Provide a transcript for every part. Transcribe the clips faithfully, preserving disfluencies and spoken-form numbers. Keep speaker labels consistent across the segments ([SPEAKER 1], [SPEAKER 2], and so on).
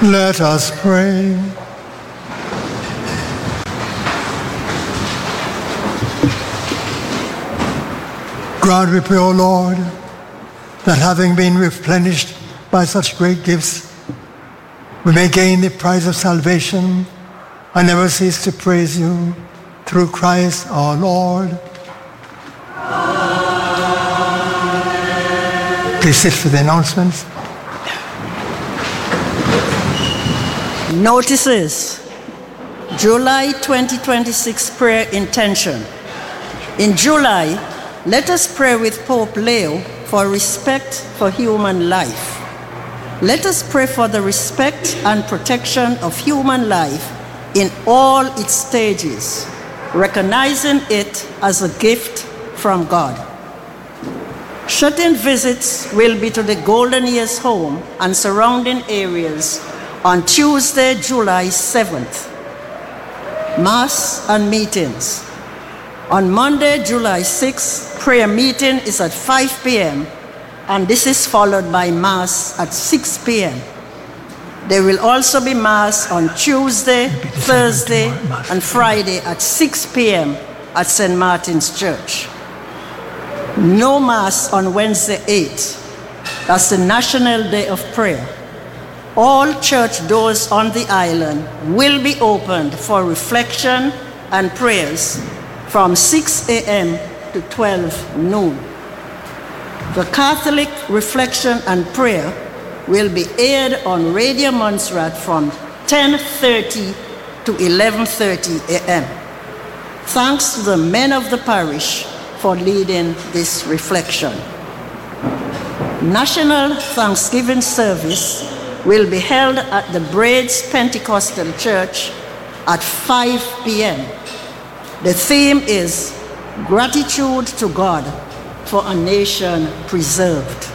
[SPEAKER 1] Let us pray. Grant, we pray, O Lord, that having been replenished by such great gifts, we may gain the prize of salvation and never cease to praise you through Christ our Lord. Amen. Please sit for the announcements.
[SPEAKER 2] Notices. July twenty twenty-six prayer intention. In July, let us pray with Pope Leo for respect for human life. Let us pray for the respect and protection of human life in all its stages, recognizing it as a gift from God. Shut-in visits will be to the Golden Years home and surrounding areas on Tuesday, July seventh. Mass and meetings. On Monday, July sixth, prayer meeting is at five p.m. and this is followed by Mass at six p.m. There will also be Mass on Tuesday, Thursday, and Friday at six p.m. at Saint Martin's Church. No Mass on Wednesday eighth. That's the National Day of Prayer. All church doors on the island will be opened for reflection and prayers from six a.m. to twelve noon. The Catholic reflection and prayer will be aired on Radio Montserrat from ten thirty to eleven thirty a.m. Thanks to the men of the parish for leading this reflection. National Thanksgiving service will be held at the Braids Pentecostal Church at five p.m. The theme is Gratitude to God for a Nation Preserved.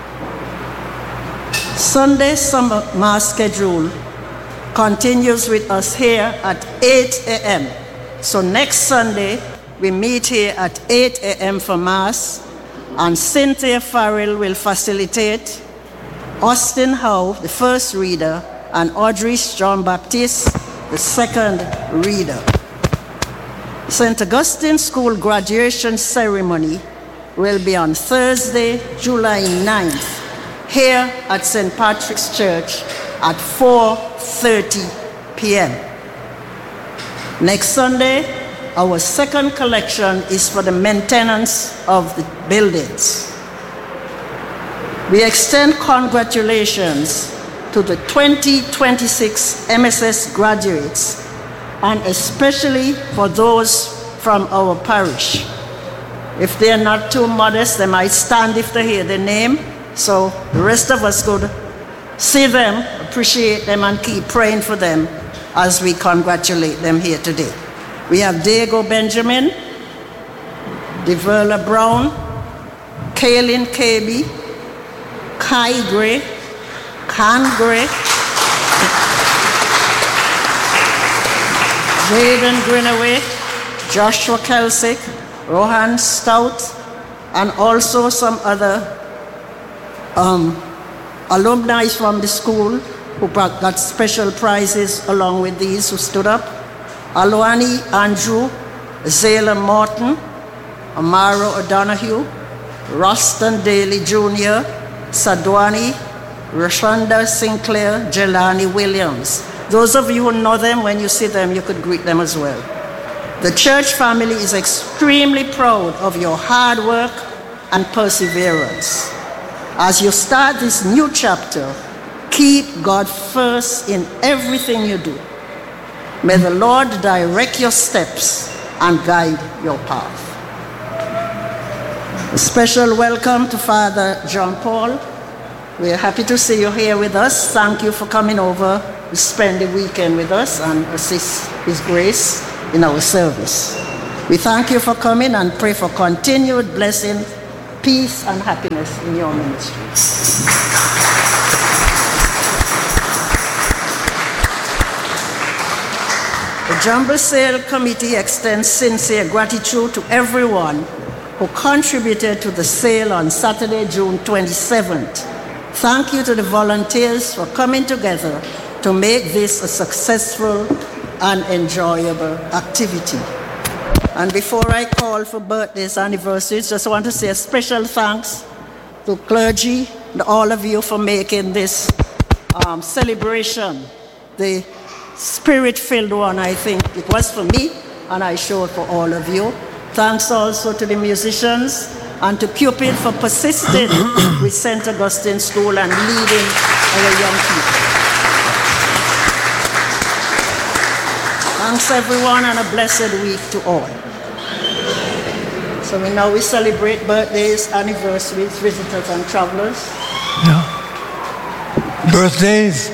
[SPEAKER 2] Sunday summer Mass schedule continues with us here at eight a.m. So next Sunday, we meet here at eight a.m. for Mass, and Cynthia Farrell will facilitate, Austin Howe, the first reader, and Audrey Jean-Baptiste, the second reader. Saint Augustine School graduation ceremony will be on Thursday, July ninth, here at Saint Patrick's Church at four thirty p.m. Next Sunday, our second collection is for the maintenance of the buildings. We extend congratulations to the twenty twenty-six M S S graduates, and especially for those from our parish. If they're not too modest, they might stand if they hear the name. So the rest of us could see them, appreciate them, and keep praying for them as we congratulate them here today. We have Diego Benjamin, Deverla Brown, Kaylin Kaby, Kai Gray, Khan Gray, Jaden Greenaway, Joshua Kelsick, Rohan Stout, and also some other um, alumni from the school who got special prizes along with these who stood up. Alwani Andrew, Zayla Morton, Amaro O'Donoghue, Roston Daly Junior, Sadwani, Rashonda Sinclair, Jelani Williams. Those of you who know them, when you see them, you could greet them as well. The church family is extremely proud of your hard work and perseverance. As you start this new chapter, keep God first in everything you do. May the Lord direct your steps and guide your path. A special welcome to Father John Paul. We are happy to see you here with us. Thank you for coming over to spend the weekend with us and assist His grace in our service. We thank you for coming and pray for continued blessing, peace, and happiness in your ministry. The Jumble Sale Committee extends sincere gratitude to everyone who contributed to the sale on Saturday, June twenty-seventh. Thank you to the volunteers for coming together to make this a successful and enjoyable activity. And before I call for birthdays, anniversaries, just want to say a special thanks to clergy and all of you for making this um, celebration the spirit-filled one. I think it was for me, and I showed for all of you. Thanks also to the musicians and to Cupid for persisting with Saint Augustine School and leading our young people. Thanks everyone, and a blessed week to all. So we now we celebrate birthdays, anniversaries, visitors and travelers.
[SPEAKER 1] Yeah. Birthdays.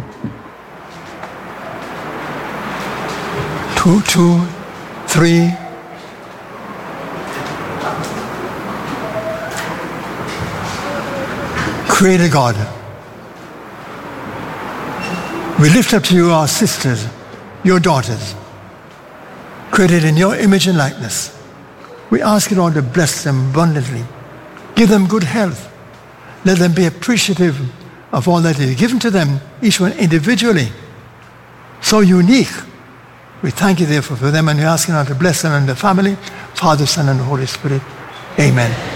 [SPEAKER 1] Two, two, three. Creator God, we lift up to you our sisters, your daughters, created in your image and likeness. We ask you, Lord, to bless them abundantly. Give them good health. Let them be appreciative of all that is given to them, each one individually. So unique. We thank you, therefore, for them, and we ask you, Lord, to bless them and their family, Father, Son, and Holy Spirit. Amen.